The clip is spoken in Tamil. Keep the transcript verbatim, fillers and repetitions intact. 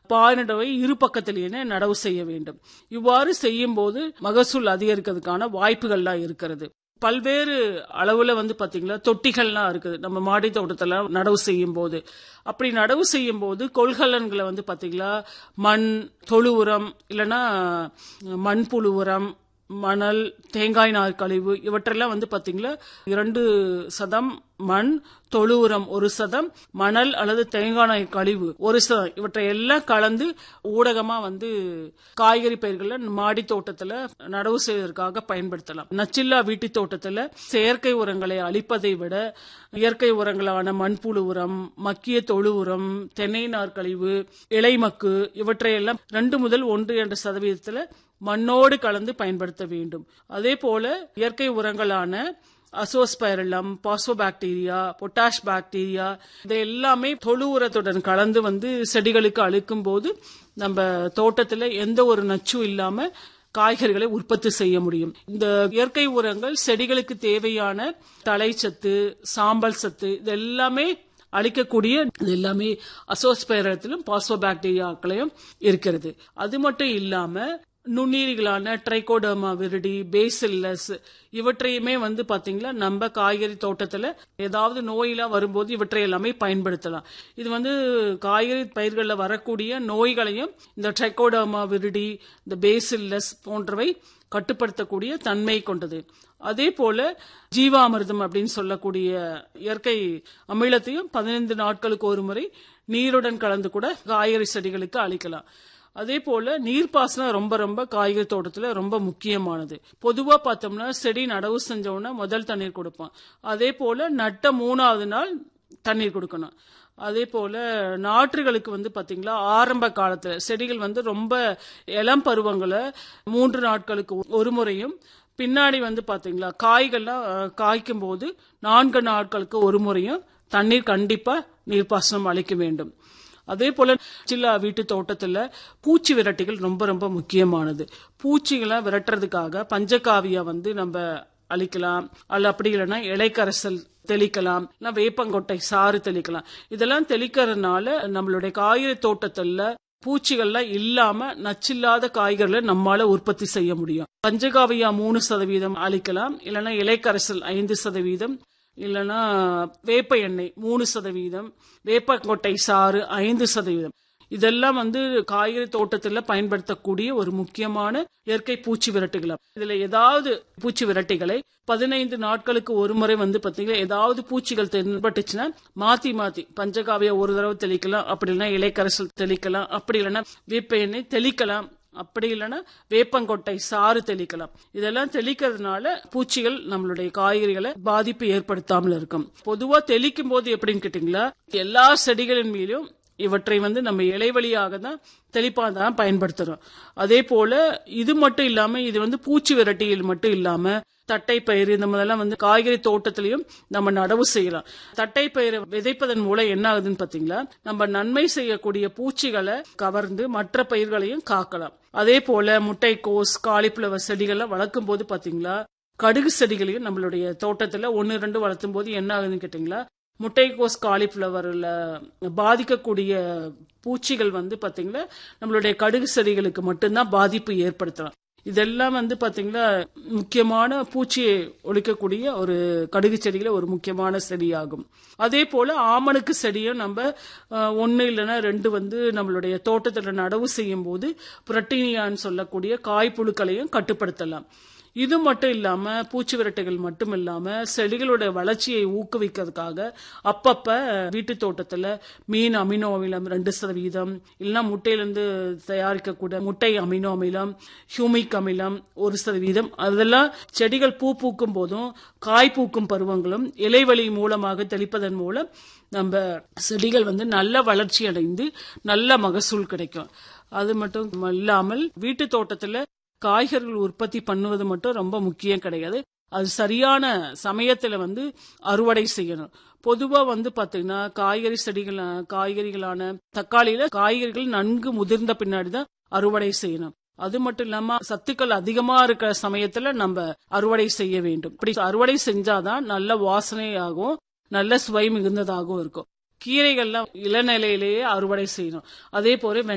பாய்நடவை இரு பக்கத்திலேயே நடவு செய்ய வேண்டும். இவ்வாறு செய்யும் போது மகசூல் அதிகரிக்கிறதுக்கான வாய்ப்புகள்லாம் இருக்கிறது. பல்வேறு அளவுல வந்து பாத்தீங்களா தொட்டிகள்லாம் இருக்குது நம்ம மாடி தோட்டத்துல நடவு செய்யும் போது. அப்படி நடவு செய்யும் போது கொள்கலன்களை வந்து பாத்தீங்களா மண், தொழு உரம், இல்லைன்னா மண்புழு உரம், மணல், தேங்காய் நார் கழிவு இவற்றெல்லாம் வந்து பாத்தீங்களா இரண்டு சதம் மண், தொழு உரம் ஒரு சதம், மணல் அல்லது தேங்காய் நார் கழிவு ஒரு சதம் இவற்றை எல்லாம் கலந்து ஊடகமா வந்து காய்கறி பயிர்களை மாடி தோட்டத்துல நடவு செய்வதற்காக பயன்படுத்தலாம். நச்சில்லா வீட்டு தோட்டத்துல செயற்கை உரங்களை அளிப்பதை விட இயற்கை உரங்களான மண்புழு உரம், மக்கிய தொழு உரம், தென்னை நார் கழிவு, இலைமக்கு இவற்றையெல்லாம் ரெண்டு முதல் ஒன்று என்ற சதவீதத்துல மண்ணோடு கலந்து பயன்படுத்த வேண்டும். அதே போல இயற்கை உரங்களான அசோஸ்பைரலம், பாஸ்போபாக்டீரியா, பொட்டாஷ் பாக்டீரியா இது எல்லாமே தொழு உரத்துடன் கலந்து வந்து செடிகளுக்கு அளிக்கும் போது நம்ம தோட்டத்துல எந்த ஒரு நச்சும் இல்லாம காய்கறிகளை உற்பத்தி செய்ய முடியும். இந்த இயற்கை உரங்கள் செடிகளுக்கு தேவையான தழைச்சத்து, சாம்பல் சத்து இது எல்லாமே அளிக்கக்கூடிய எல்லாமே அசோஸ்பைரத்திலும் பாஸ்போபாக்டீரியாக்களையும் இருக்கிறது. அது மட்டும் இல்லாம நுண்ணுயிரிகளான ட்ரைகோடர்மா விரிடி, பேசில்லஸ் இவற்றையுமே வந்து பாத்தீங்களா நம்ம காய்கறி தோட்டத்துல ஏதாவது நோயெல்லாம் வரும்போது இவற்றை எல்லாமே பயன்படுத்தலாம். இது வந்து காய்கறி பயிர்கள்ல வரக்கூடிய நோய்களையும் இந்த ட்ரைகோடர்மா விரிடி, இந்த பேசில்லஸ் போன்றவை கட்டுப்படுத்தக்கூடிய தன்மை கொண்டது. அதே போல ஜீவாமிர்தம் அப்படின்னு சொல்லக்கூடிய இயற்கை அமிலத்தையும் பதினைந்து நாட்களுக்கு ஒரு முறை நீருடன் கலந்து கூட காய்கறி செடிகளுக்கு அளிக்கலாம். அதே போல நீர்ப்பாசனம் ரொம்ப ரொம்ப காய்கறி தோட்டத்துல ரொம்ப முக்கியமானது. பொதுவா பார்த்தோம்னா செடி நடவு செஞ்சோம்னா முதல் தண்ணீர் கொடுப்போம். அதே போல நட்ட மூணாவது நாள் தண்ணீர் கொடுக்கணும். அதே போல நாற்றுகளுக்கு வந்து பாத்தீங்களா ஆரம்ப காலத்துல செடிகள் வந்து ரொம்ப இளம் பருவங்களை மூன்று நாட்களுக்கு ஒரு முறையும், பின்னாடி வந்து பாத்தீங்களா காய்கள்லாம் காய்க்கும் போது நான்கு நாட்களுக்கு ஒரு முறையும் தண்ணீர் கண்டிப்பா நீர்ப்பாசனம் அளிக்க வேண்டும். அதே போல சில வீட்டு தோட்டத்துல பூச்சி விரட்டிகள் ரொம்ப ரொம்ப முக்கியமானது. பூச்சிகளை விரட்டுறதுக்காக பஞ்சகாவியா வந்து நம்ம அளிக்கலாம், அல்ல அப்படி இல்லைன்னா இலைக்கரசல் தெளிக்கலாம், இல்ல வேப்பங்கொட்டை சாறு தெளிக்கலாம். இதெல்லாம் தெளிக்கிறதுனால நம்மளுடைய காய்கறி தோட்டத்துல பூச்சிகள்லாம் இல்லாம நச்சில்லாத காய்கறிகளை நம்மால உற்பத்தி செய்ய முடியும். பஞ்சகாவியா மூணு சதவீதம் அளிக்கலாம், இல்லைன்னா இலைக்கரசல் ஐந்து சதவீதம், இல்லைன்னா வேப்ப எண்ணெய் மூணு சதவீதம், வேப்பங்கொட்டை சாறு ஐந்து சதவீதம். இதெல்லாம் வந்து காய்கறி தோட்டத்துல பயன்படுத்தக்கூடிய ஒரு முக்கியமான இயற்கை பூச்சி விரட்டிகள். இதுல ஏதாவது பூச்சி விரட்டிகளை பதினைந்து நாட்களுக்கு ஒரு முறை வந்து பாத்தீங்கன்னா ஏதாவது பூச்சிகள் தென்பட்டுச்சுன்னா மாத்தி மாத்தி பஞ்சகாவியா ஒரு தடவை தெளிக்கலாம், அப்படி இல்லைன்னா இலைக்கரசல் தெளிக்கலாம், அப்படி இல்லைன்னா வேப்ப எண்ணெய் தெளிக்கலாம், அப்படி இல்லைன்னா வேப்பங்கொட்டை சாறு தெளிக்கலாம். இதெல்லாம் தெளிக்கிறதுனால பூச்சிகள் நம்மளுடைய காய்கறிகளை பாதிப்பு ஏற்படுத்தாமல் இருக்கும். பொதுவா தெளிக்கும் போது எப்படின்னு கேட்டீங்களா எல்லா செடிகளின் மீதும் இவற்றை வந்து நம்ம இலைவழியாக தான் தெளிப்பாதான் பயன்படுத்துறோம். அதே போல இது மட்டும் இல்லாம இது வந்து பூச்சி விரட்டியில் மட்டும் இல்லாம தட்டை பயிர் இந்த மாதிரிலாம் வந்து காய்கறி தோட்டத்திலையும் நம்ம நடவு செய்யலாம். தட்டை பயிரை விதைப்பதன் மூலம் என்ன ஆகுதுன்னு பாத்தீங்களா நம்ம நன்மை செய்யக்கூடிய பூச்சிகளை கவர்ந்து மற்ற பயிர்களையும் காக்கலாம். அதே போல முட்டைக்கோஸ், காலிஃபிளவர் செடிகளை வளர்க்கும் போது பாத்தீங்களா கடுகு செடிகளையும் நம்மளுடைய தோட்டத்துல ஒன்னு ரெண்டு வளர்த்தும் போது என்ன ஆகுதுன்னு கேட்டீங்களா முட்டைக்கோஸ், காலிஃபிளவர்ல பாதிக்கக்கூடிய பூச்சிகள் வந்து பாத்தீங்கன்னா நம்மளுடைய கடுகு செடிகளுக்கு மட்டும்தான் பாதிப்பு ஏற்படுத்தலாம். இதெல்லாம் வந்து பாத்தீங்கன்னா முக்கியமான பூச்சியை ஒழிக்கக்கூடிய ஒரு கடுகு செடியில ஒரு முக்கியமான செடியாகும். அதே போல ஆமணுக்கு செடியும் நம்ம ஒன்னு இல்லைன்னா ரெண்டு வந்து நம்மளுடைய தோட்டத்துல நடவு செய்யும் போது புரட்டீனியான்னு சொல்லக்கூடிய காய்ப்புழுக்களையும் கட்டுப்படுத்தலாம். இது மட்டும் இல்லாம பூச்சி விரட்டைகள் மட்டும் இல்லாம செடிகளோட வளர்ச்சியை ஊக்குவிக்கிறதுக்காக அப்பப்ப வீட்டு தோட்டத்துல மீன் அமினோ அமிலம் ரெண்டு சதவீதம், இல்லைன்னா முட்டையிலிருந்து தயாரிக்கக்கூடிய முட்டை அமினோ அமிலம், ஹியூமிக் அமிலம் ஒரு சதவீதம், அதெல்லாம் செடிகள் பூ பூக்கும் போதும் காய் பூக்கும் பருவங்களும் இலைவழி மூலமாக தெளிப்பதன் மூலம் நம்ம செடிகள் வந்து நல்ல வளர்ச்சி அடைந்து நல்ல மகசூல் கிடைக்கும். அது மட்டும் இல்லாமல் வீட்டு தோட்டத்துல காய்கறிகள் உற்பத்தி பண்ணுவது மட்டும் ரொம்ப முக்கியம் கிடையாது, அது சரியான சமயத்துல வந்து அறுவடை செய்யணும். பொதுவா வந்து பாத்தீங்கன்னா காய்கறி செடிகள் காய்கறிகளான தக்காளியில காய்கறிகள் நன்கு முதிர்ந்த பின்னாடிதான் அறுவடை செய்யணும். அது மட்டும் இல்லாம சத்துக்கள் அதிகமா இருக்கிற சமயத்துல நம்ம அறுவடை செய்ய வேண்டும். இப்படி அறுவடை செஞ்சாதான் நல்ல வாசனையாகவும் நல்ல சுவை மிகுந்ததாகவும் இருக்கும். கீரைகள்லாம் இளநிலையிலேயே அறுவடை செய்யணும். அதே போல